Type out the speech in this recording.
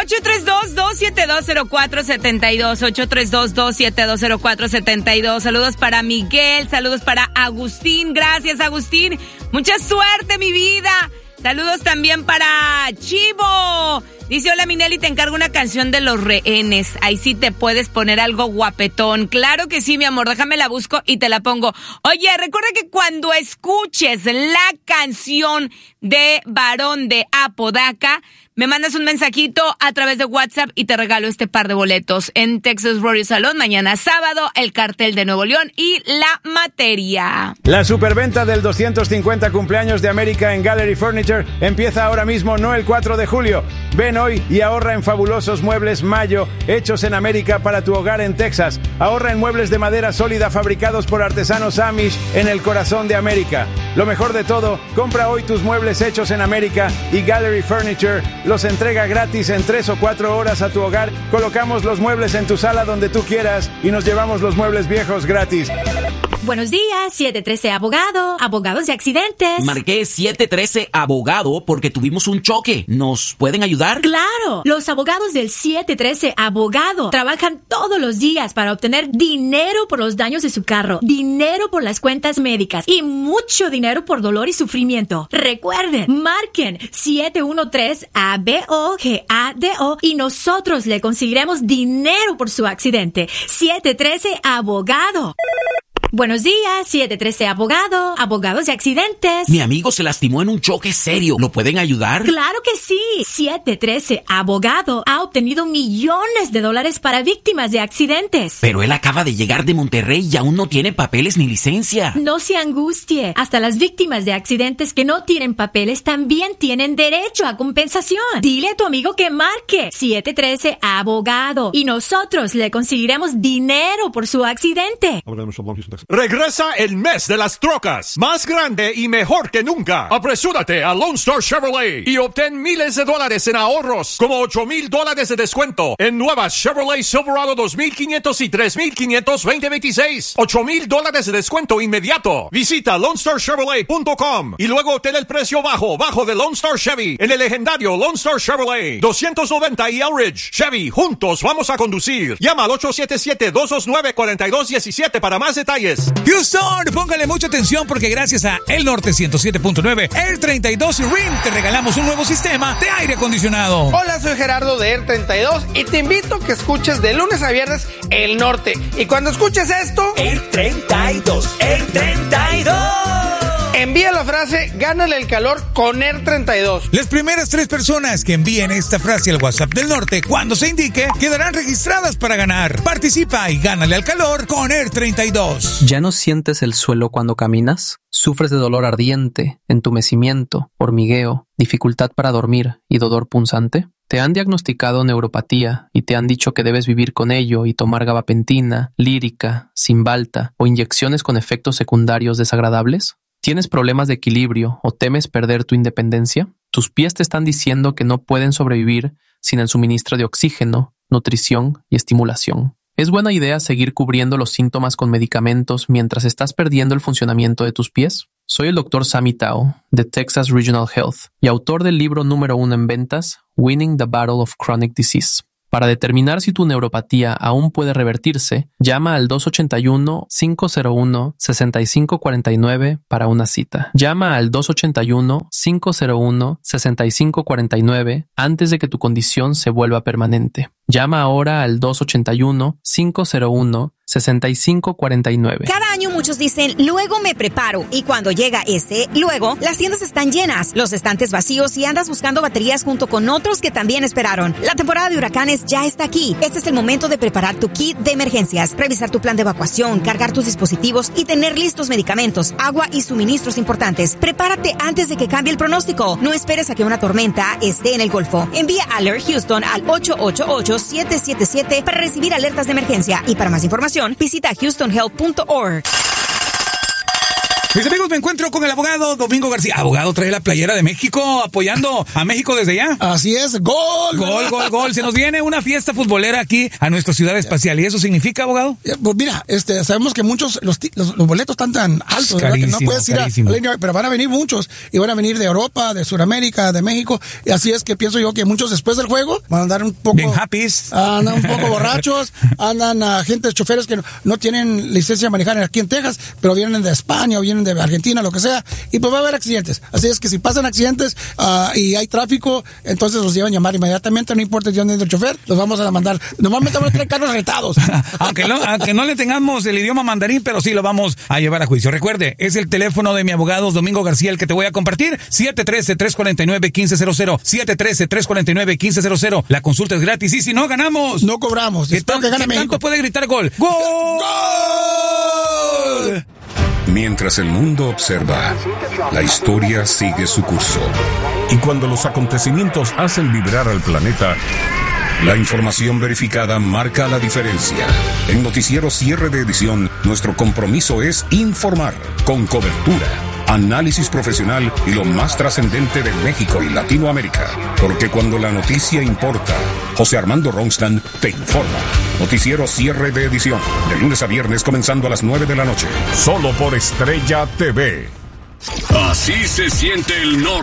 832-272-0472, 832-272-0472. Saludos para Miguel, saludos para Agustín. Gracias, Agustín. Mucha suerte, mi vida. Saludos también para Chivo. Dice, hola Minelli, te encargo una canción de Los Rehenes. Ahí sí te puedes poner algo guapetón. Claro que sí, mi amor, déjame la busco y te la pongo. Oye, recuerda que cuando escuches la canción de Varón de Apodaca, me mandas un mensajito a través de WhatsApp y te regalo este par de boletos en Texas Rodeo Salón mañana sábado, el Cartel de Nuevo León y La Materia. La superventa del 250 cumpleaños de América en Gallery Furniture empieza ahora mismo, no el 4 de julio. Ven hoy y ahorra en fabulosos muebles Mayo, hechos en América para tu hogar en Texas. Ahorra en muebles de madera sólida fabricados por artesanos Amish en el corazón de América. Lo mejor de todo, compra hoy tus muebles hechos en América y Gallery Furniture los entrega gratis en 3 o 4 horas a tu hogar. Colocamos los muebles en tu sala donde tú quieras y nos llevamos los muebles viejos gratis. Buenos días, 713 Abogado, abogados de accidentes. Marqué 713 Abogado porque tuvimos un choque. ¿Nos pueden ayudar? ¡Claro! Los abogados del 713 Abogado trabajan todos los días para obtener dinero por los daños de su carro, dinero por las cuentas médicas y mucho dinero por dolor y sufrimiento. Recuerden, marquen 713-ABOGADO y nosotros le conseguiremos dinero por su accidente. 713 Abogado. Buenos días, 713 Abogado, abogados de accidentes. Mi amigo se lastimó en un choque serio. ¿Lo pueden ayudar? ¡Claro que sí! 713 Abogado ha obtenido millones de dólares para víctimas de accidentes. Pero él acaba de llegar de Monterrey y aún no tiene papeles ni licencia. No se angustie. Hasta las víctimas de accidentes que no tienen papeles también tienen derecho a compensación. Dile a tu amigo que marque 713 Abogado y nosotros le conseguiremos dinero por su accidente. Regresa el mes de las trocas, más grande y mejor que nunca. Apresúrate a Lone Star Chevrolet y obtén miles de dólares en ahorros, como $8,000 de descuento en nuevas Chevrolet Silverado 2500 y 3500 2026. $8,000 de descuento inmediato. Visita LoneStarChevrolet.com y luego obtén el precio bajo de Lone Star Chevy en el legendario Lone Star Chevrolet 290 y Elridge. Chevy, juntos vamos a conducir. Llama al 877-229-4217 para más detalles. Houston, póngale mucha atención porque gracias a El Norte 107.9, Air 32 y RIM te regalamos un nuevo sistema de aire acondicionado. Hola, soy Gerardo de Air 32 y te invito a que escuches de lunes a viernes El Norte. Y cuando escuches esto... Air 32, Air 32. Envía la frase "Gánale el calor con Air 32". Las primeras 3 personas que envíen esta frase al WhatsApp del Norte cuando se indique quedarán registradas para ganar. Participa y gánale al calor con Air 32. ¿Ya no sientes el suelo cuando caminas? ¿Sufres de dolor ardiente, entumecimiento, hormigueo, dificultad para dormir y dolor punzante? ¿Te han diagnosticado neuropatía y te han dicho que debes vivir con ello y tomar gabapentina, lírica, Cymbalta o inyecciones con efectos secundarios desagradables? ¿Tienes problemas de equilibrio o temes perder tu independencia? ¿Tus pies te están diciendo que no pueden sobrevivir sin el suministro de oxígeno, nutrición y estimulación? ¿Es buena idea seguir cubriendo los síntomas con medicamentos mientras estás perdiendo el funcionamiento de tus pies? Soy el Dr. Sammy Tao, de Texas Regional Health, y autor del libro número 1 en ventas, Winning the Battle of Chronic Disease. Para determinar si tu neuropatía aún puede revertirse, llama al 281-501-6549 para una cita. Llama al 281-501-6549 antes de que tu condición se vuelva permanente. Llama ahora al 281-501-6549. Cada año muchos dicen, luego me preparo. Y cuando llega ese luego, las tiendas están llenas, los estantes vacíos y andas buscando baterías junto con otros que también esperaron. La temporada de huracanes ya está aquí. Este es el momento de preparar tu kit de emergencias, revisar tu plan de evacuación, cargar tus dispositivos y tener listos medicamentos, agua y suministros importantes. Prepárate antes de que cambie el pronóstico. No esperes a que una tormenta esté en el Golfo. Envía Alert Houston al 888-777 para recibir alertas de emergencia. Y para más información, visita HoustonHealth.org. Mis amigos, me encuentro con el abogado Domingo García. Abogado, trae la playera de México, apoyando a México desde allá. Así es, gol. Gol, gol, gol. Se nos viene una fiesta futbolera aquí a nuestra ciudad espacial. ¿Y eso significa, abogado? Pues mira, sabemos que muchos, los boletos están tan altos, ¿verdad? Que no puedes ir pero van a venir muchos. Y van a venir de Europa, de Sudamérica, de México. Y así es que pienso yo que muchos después del juego van a andar un poco... Bien happy. Andan un poco borrachos. Andan gente, choferes que no tienen licencia de manejar aquí en Texas, pero vienen de España o vienen de Argentina, lo que sea. Y pues va a haber accidentes. Así es que si pasan accidentes y hay tráfico, entonces los llevan a llamar inmediatamente. No importa de dónde es el chofer, los vamos a mandar. Normalmente vamos a traer carros retados. aunque no le tengamos el idioma mandarín, pero sí lo vamos a llevar a juicio. Recuerde, es el teléfono de mi abogado Domingo García el que te voy a compartir. 713-349-1500. 713-349-1500. La consulta es gratis y si no ganamos, no cobramos. ¿Qué tanto puede gritar gol? ¡Gol! ¡Gol! Mientras el mundo observa, la historia sigue su curso. Y cuando los acontecimientos hacen vibrar al planeta, la información verificada marca la diferencia. En Noticiero Cierre de Edición, nuestro compromiso es informar con cobertura, análisis profesional y lo más trascendente de México y Latinoamérica. Porque cuando la noticia importa, José Armando Ronstan te informa. Noticiero Cierre de Edición, de lunes a viernes comenzando a las 9 de la noche. Solo por Estrella TV. Así se siente el norte.